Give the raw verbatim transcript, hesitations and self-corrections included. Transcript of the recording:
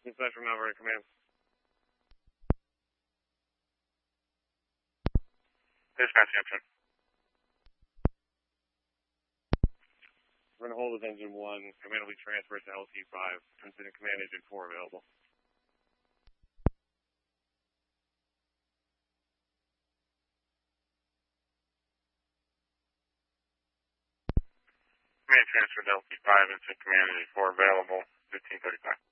Dispatch from Alberta Command. Dispatch, Hampton. We're going to hold with engine one. Command will be transferred to L T five. Incident command engine four available. Command transferred to L T five. Incident command engine four available. fifteen thirty-five.